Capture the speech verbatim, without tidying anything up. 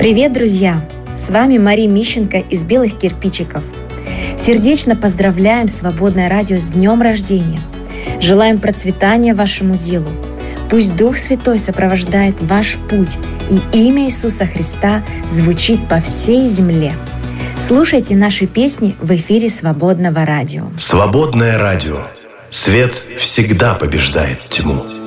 Привет, друзья! С вами Мария Мищенко из «Белых кирпичиков». Сердечно поздравляем Свободное радио с днем рождения. Желаем процветания вашему делу. Пусть Дух Святой сопровождает ваш путь, и имя Иисуса Христа звучит по всей земле. Слушайте наши песни в эфире Свободного радио. Свободное радио. Свет всегда побеждает тьму.